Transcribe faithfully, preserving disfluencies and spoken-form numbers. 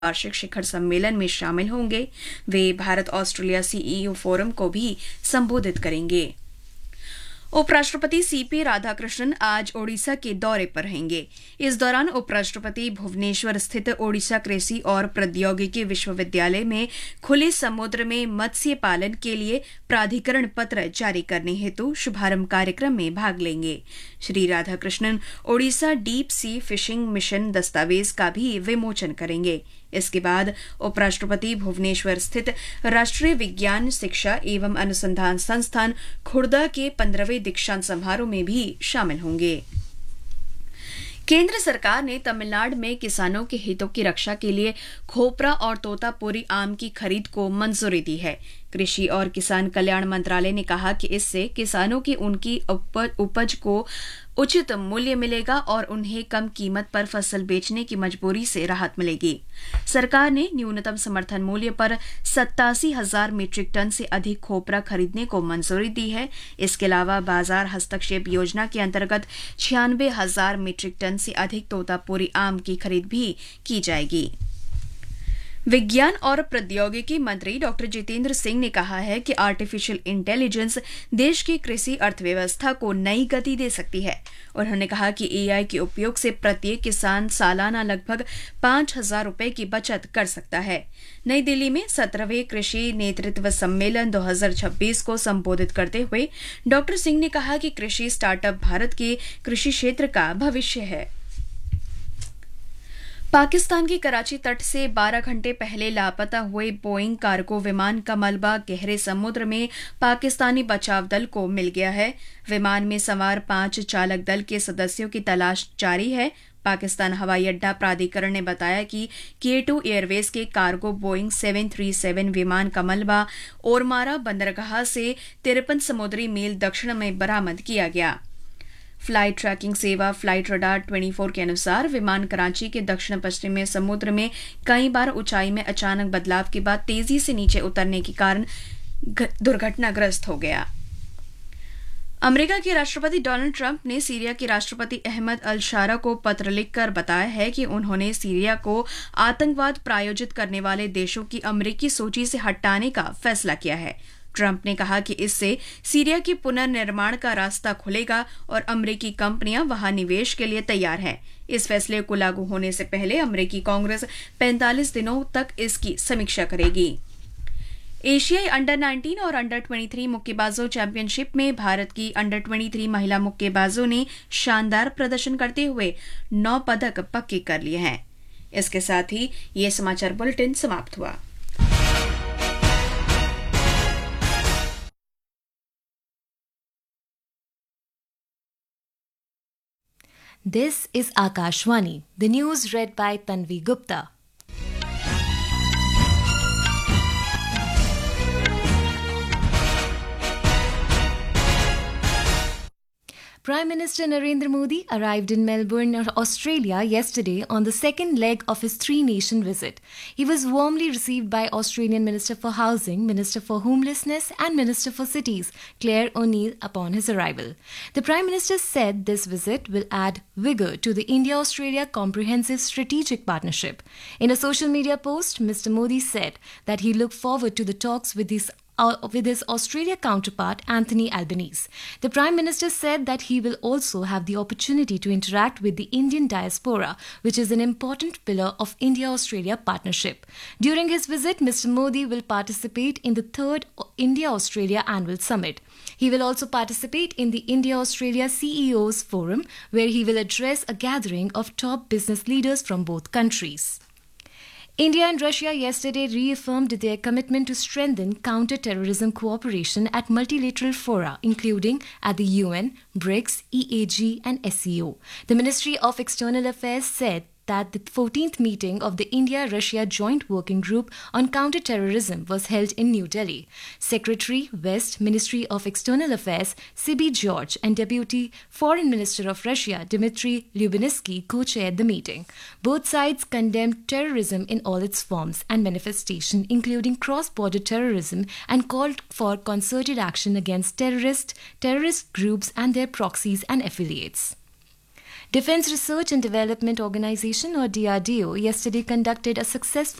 वार्षिक शिखर सम्मेलन में शामिल होंगे। वे भारत ऑस्ट्रेलिया सीईओ फोरम को भी संबोधित करेंगे। उपराष्ट्रपति सीपी राधाकृष्णन आज ओडिशा के दौरे पर रहेंगे। इस दौरान उपराष्ट्रपति भुवनेश्वर स्थित ओडिशा कृषि और प्रौद्योगिकी विश्वविद्यालय में खुले समुद्र में मत्स्य पालन के लिए प्राधिकरण पत्र जारी करने हेतु शुभारंभ कार्यक्रम में भाग लेंगे। Shri Radhakrishnan Odisha deep sea fishing mission दस्तावेज का भी विमोचन करेंगे। इसके बाद उपराष्ट्रपति भुवनेश्वर स्थित राष्ट्रीय विज्ञान शिक्षा एवं अनुसंधान संस्थान खुर्दा के पंद्रहवें दीक्षांत समारोह में भी शामिल होंगे। केंद्र सरकार ने तमिलनाडु में किसानों के हितों की रक्षा के लिए खोपरा और तोतापुरी आम की खरीद को मंजूरी दी है। कृषि और किसान कल्याण मंत्रालय ने कहा कि इससे किसानों की उनकी उपज को उचित मूल्य मिलेगा और उन्हें कम कीमत पर फसल बेचने की मजबूरी से राहत मिलेगी। सरकार ने न्यूनतम समर्थन मूल्य पर सत्तासी हजार मीट्रिक टन से अधिक खोपरा खरीदने को मंजूरी दी है। इसके अलावा बाजार हस्तक्षेप योजना के अंतर्गत छियानवे हजार मीट्रिक टन से अधिक तोतापुरी आम की खरीद भी की जाएगी। विज्ञान और प्रौद्योगिकी मंत्री डॉक्टर जितेंद्र सिंह ने कहा है कि आर्टिफिशियल इंटेलिजेंस देश की कृषि अर्थव्यवस्था को नई गति दे सकती है। उन्होंने कहा कि एआई के उपयोग से प्रत्येक किसान सालाना लगभग पांच हजार रुपए की बचत कर सकता है। नई दिल्ली में सत्रहवें कृषि नेतृत्व सम्मेलन दो हजार छब्बीस को संबोधित करते हुए डॉक्टर सिंह ने कहा कि कृषि स्टार्टअप भारत के कृषि क्षेत्र का भविष्य है। पाकिस्तान के कराची तट से बारह घंटे पहले लापता हुए बोइंग कार्गो विमान का मलबा गहरे समुद्र में पाकिस्तानी बचाव दल को मिल गया है। विमान में सवार पांच चालक दल के सदस्यों की तलाश जारी है। पाकिस्तान हवाई अड्डा प्राधिकरण ने बताया कि के टू एयरवेज के cargo Boeing seven three seven विमान का मलबा ओरमारा बंदरगाह से तिरपन समुद्री मील दक्षिण में बरामद किया गया। फ्लाइट ट्रैकिंग सेवा फ्लाइट रडार चौबीस के अनुसार विमान कराची के दक्षिण पश्चिमी समुद्र में कई बार ऊंचाई में अचानक बदलाव के बाद तेजी से नीचे उतरने के कारण दुर्घटनाग्रस्त हो गया। अमेरिका के राष्ट्रपति डोनाल्ड ट्रंप ने सीरिया के राष्ट्रपति अहमद अल शारा को पत्र लिखकर बताया है कि उन्होंने सीरिया को आतंकवाद प्रायोजित करने वाले देशों की अमेरिकी सूची से हटाने का फैसला किया है। ट्रंप ने कहा कि इससे सीरिया के पुनर्निर्माण का रास्ता खुलेगा और अमेरिकी कंपनियां वहां निवेश के लिए तैयार हैं। इस फैसले को लागू होने से पहले अमेरिकी कांग्रेस पैंतालीस दिनों तक इसकी समीक्षा करेगी। एशियाई अंडर नाइनटीन और अंडर तेईस मुक्केबाजों चैंपियनशिप में भारत की अंडर तेईस महिला मुक्केबाजों ने शानदार प्रदर्शन करते हुए नौ पदक पक्के कर लिए हैं। इसके साथ ही ये समाचार बुलेटिन समाप्त हुआ। This is Akashvani, the news read by Tanvi Gupta. Prime Minister Narendra Modi arrived in Melbourne, Australia yesterday on the second leg of his three-nation visit. He was warmly received by Australian Minister for Housing, Minister for Homelessness and Minister for Cities, Claire O'Neill, upon his arrival. The Prime Minister said this visit will add vigour to the India-Australia Comprehensive Strategic Partnership. In a social media post, Mister Modi said that he looked forward to the talks with his with his Australia counterpart Anthony Albanese. The Prime Minister said that he will also have the opportunity to interact with the Indian diaspora, which is an important pillar of India-Australia partnership. During his visit, Mister Modi will participate in the third India-Australia Annual Summit. He will also participate in the India-Australia C E Os Forum, where he will address a gathering of top business leaders from both countries. India and Russia yesterday reaffirmed their commitment to strengthen counter-terrorism cooperation at multilateral fora, including at the U N, BRICS, E A G and S C O. The Ministry of External Affairs said that the fourteenth meeting of the India-Russia Joint Working Group on Counter-Terrorism was held in New Delhi. Secretary, West, Ministry of External Affairs, Sibi George, and Deputy Foreign Minister of Russia, Dmitry Lyubinsky, co-chaired the meeting. Both sides condemned terrorism in all its forms and manifestation, including cross-border terrorism, and called for concerted action against terrorist, terrorist groups and their proxies and affiliates. Defense Research and Development Organization or D R D O yesterday conducted a successful